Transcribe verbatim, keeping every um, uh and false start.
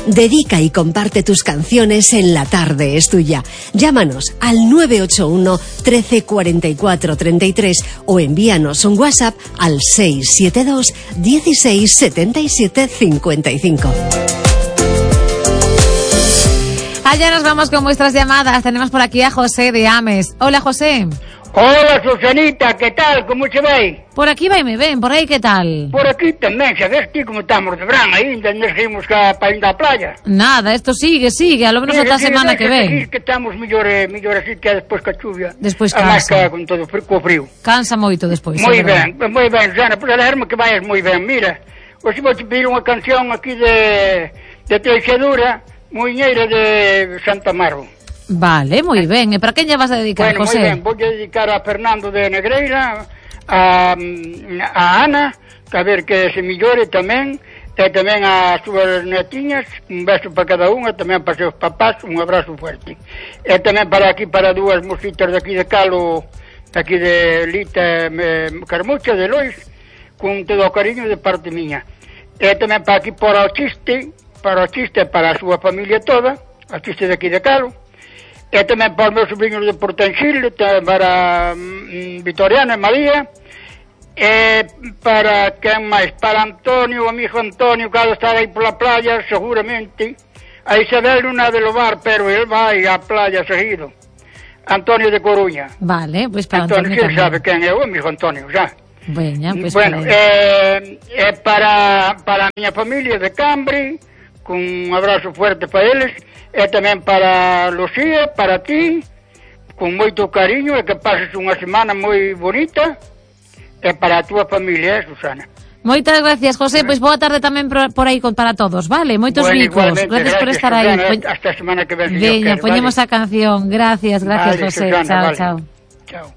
Dedica y comparte tus canciones en La Tarde es Tuya. Llámanos al nueve ocho uno, trece, cuarenta y cuatro, treinta y tres o envíanos un WhatsApp al seis siete dos, dieciséis, setenta y siete, cincuenta y cinco. Allá nos vamos con vuestras llamadas. Tenemos por aquí a José de Ames. Hola, José. Hola, Susanita, ¿qué tal? ¿Cómo se ve? Por aquí vai me ven, por aí que tal? Por aquí tamén, sabes ti como estamos de verán, ainda nos seguimos para ir á playa. Nada, esto sigue, sigue, a lo menos ata a semana que ven. Que estamos mellor, mellor así que despois ca chuvia. Despois cansa. Además, con todo co frío. Cansa moito despois. Moi ben, moi ben, Susana, pois alejarme que vayas moi ben, mira. Hoxe vou te pedir unha canción aquí de, de Treixadura, Muiñeira de Santa Amaro. Vale, moi ben. E para quen lle vas a dedicar, bueno, José? Bueno, moi ben, vou dedicar a Fernando de Negreira, a, a Ana, a ver que se millore tamén, e tamén as súas netiñas, un beso para cada unha, tamén para seus papás, un abrazo fuerte. E tamén para aquí, para dúas mositas de aquí de Calo, aquí de Lita eh, Carmucha, de Lois, con todo o cariño de parte miña. E tamén para aquí, para o chiste, para o chiste, para a súa familia toda, a chiste de aquí de Calo. E tamén para os meus sobrinhos de Portanxil, para mm, Vitoriana e María, e para quen máis, para Antonio, o amigo Antonio, que ha de estar aí pola playa, seguramente, a Isabel Luna de Lobar, pero ele vai á playa seguido. Antonio de Coruña. Vale, pois pues para Antonio, Antonio Antonio sabe quen é o amigo Antonio, xa. Veña, pois pues bueno, eh, eh, para, para a miña familia de Cambri, con un abrazo fuerte para eles, e tamén para Lucía, para ti, con moito cariño, e que pases unha semana moi bonita, e para a túa familia, eh, Susana. Moitas gracias, José, pois boa tarde tamén por aí para todos, vale? Moitos bueno, bicos, gracias, gracias por estar aí. Hasta a semana que ven. Veña, poñemos vale. a canción, gracias, gracias, vale, José, Susana, chao, vale. chao. Chao.